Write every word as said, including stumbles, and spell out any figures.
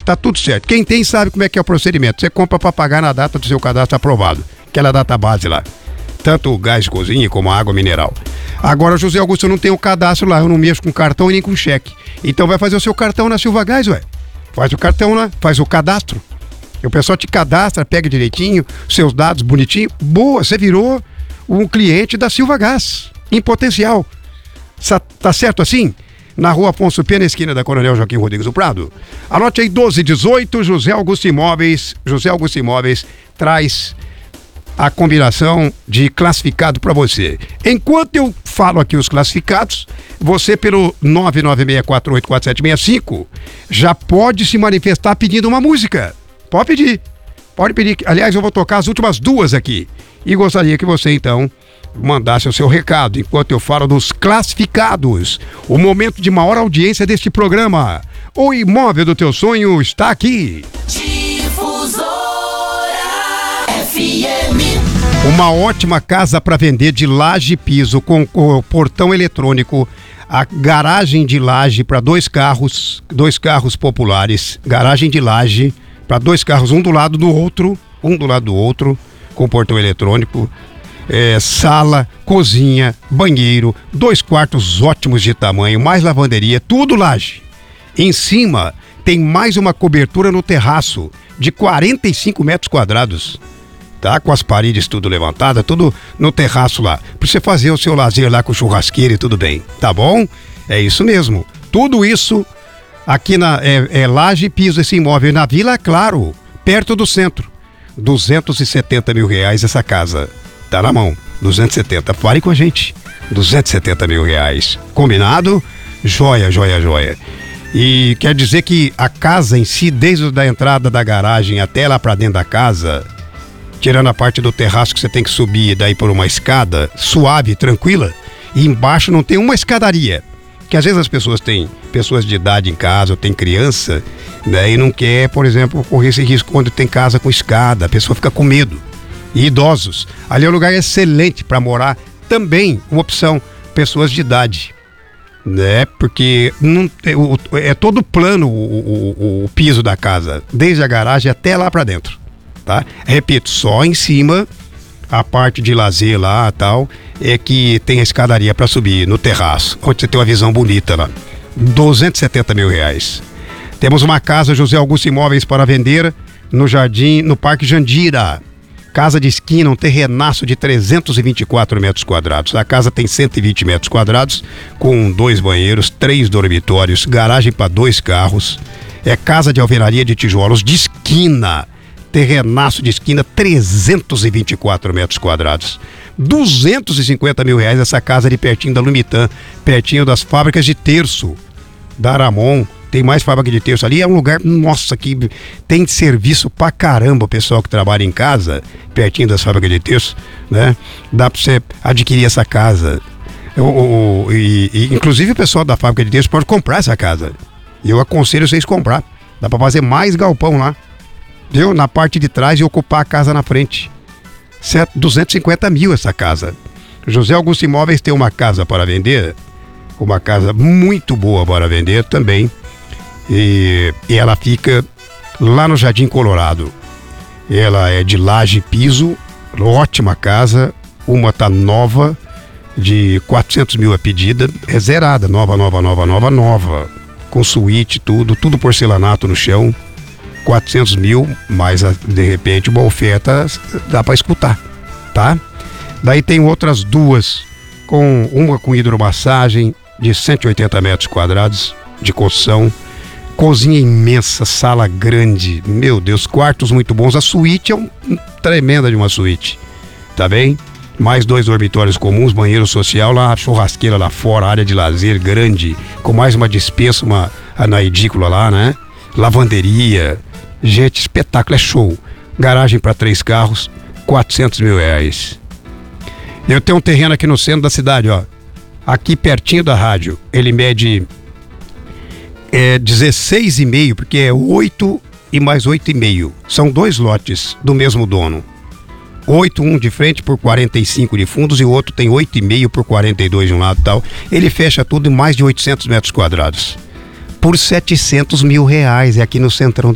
Tá tudo certo. Quem tem sabe como é que é o procedimento. Você compra para pagar na data do seu cadastro aprovado. Aquela data base lá. Tanto o gás de cozinha como a água mineral. Agora, José Augusto, eu não tenho cadastro lá. Eu não mexo com cartão e nem com cheque. Então vai fazer o seu cartão na Silva Gás, ué. Faz o cartão lá, faz o cadastro. O pessoal te cadastra, pega direitinho, seus dados bonitinho. Boa, você virou um cliente da Silva Gás. Em potencial. Tá certo assim? Na rua Afonso Pena, esquina da Coronel Joaquim Rodrigues do Prado. Anote aí, doze dezoito, José Augusto Imóveis. José Augusto Imóveis traz a combinação de classificado para você. Enquanto eu falo aqui os classificados, você pelo nove nove seis quatro oito quatro sete seis cinco já pode se manifestar pedindo uma música. Pode pedir. Pode pedir. Aliás, eu vou tocar as últimas duas aqui. E gostaria que você, então, mandasse o seu recado enquanto eu falo dos classificados. O momento de maior audiência deste programa. O imóvel do teu sonho está aqui. Difusora F M. Uma ótima casa para vender de laje e piso com, com portão eletrônico. A garagem de laje para dois carros, dois carros populares. Garagem de laje para dois carros, um do lado do outro, um do lado do outro, com portão eletrônico. É, sala, cozinha, banheiro, dois quartos ótimos de tamanho, mais lavanderia, tudo laje. Em cima tem mais uma cobertura no terraço de quarenta e cinco metros quadrados, tá? Com as paredes tudo levantadas, tudo no terraço lá, pra você fazer o seu lazer lá com churrasqueira e tudo bem, tá bom? É isso mesmo, tudo isso aqui na é, é laje e piso esse imóvel na Vila Claro, perto do centro. duzentos e setenta mil reais essa casa. Tá na mão, duzentos e setenta. Fale com a gente. duzentos e setenta mil reais. Combinado? Joia, joia, joia. E quer dizer que a casa em si, desde a entrada da garagem até lá pra dentro da casa, tirando a parte do terraço que você tem que subir daí por uma escada, suave, tranquila, e embaixo não tem uma escadaria. Que às vezes as pessoas têm pessoas de idade em casa, ou tem criança, né, e não quer, por exemplo, correr esse risco quando tem casa com escada, a pessoa fica com medo. E idosos. Ali é um lugar excelente para morar. Também uma opção, pessoas de idade, né? Porque não, é, é todo plano o, o, o piso da casa, desde a garagem até lá para dentro, tá? Repito, só em cima, a parte de lazer lá tal, é que tem a escadaria para subir no terraço, onde você tem uma visão bonita lá. duzentos e setenta mil reais. Temos uma casa José Augusto Imóveis para vender no Jardim, no Parque Jandira. Casa de esquina, um terrenaço de trezentos e vinte e quatro metros quadrados. A casa tem cento e vinte metros quadrados, com dois banheiros, três dormitórios, garagem para dois carros. É casa de alvenaria de tijolos de esquina. Terrenaço de esquina, trezentos e vinte e quatro metros quadrados. duzentos e cinquenta mil reais essa casa ali pertinho da Lumitan, pertinho das fábricas de terço da Aramon. Tem mais fábrica de terço ali, é um lugar, nossa, que tem serviço pra caramba o pessoal que trabalha em casa, pertinho das fábricas de terço, né? Dá pra você adquirir essa casa. Eu, eu, e, e, inclusive o pessoal da fábrica de terço pode comprar essa casa. E eu aconselho vocês comprar. Dá pra fazer mais galpão lá, viu? Na parte de trás e ocupar a casa na frente. duzentos e cinquenta mil essa casa. José Augusto Imóveis tem uma casa para vender, uma casa muito boa para vender também. E, e ela fica lá no Jardim Colorado. Ela é de laje e piso, ótima casa. Uma tá nova, de quatrocentos mil a pedida, é zerada, nova, nova, nova, nova, nova, com suíte, tudo, tudo porcelanato no chão. Quatrocentos mil, mas de repente uma oferta dá para escutar, tá? Daí tem outras duas, com uma com hidromassagem de cento e oitenta metros quadrados de construção. Cozinha imensa, sala grande, meu Deus, quartos muito bons. A suíte é um, um tremenda de uma suíte, tá bem? Mais dois dormitórios comuns, banheiro social lá, churrasqueira lá fora, área de lazer grande, com mais uma despensa, uma na edícula lá, né? Lavanderia, gente, espetáculo, é show. Garagem para três carros, quatrocentos mil reais. Eu tenho um terreno aqui no centro da cidade, ó, aqui pertinho da rádio. Ele mede É dezesseis e meio, porque é oito e mais oito e meio. São dois lotes do mesmo dono. oito, um de frente por quarenta e cinco de fundos e o outro tem oito e meio por quarenta e dois de um lado e tal. Ele fecha tudo em mais de oitocentos metros quadrados. Por setecentos mil reais, é aqui no centrão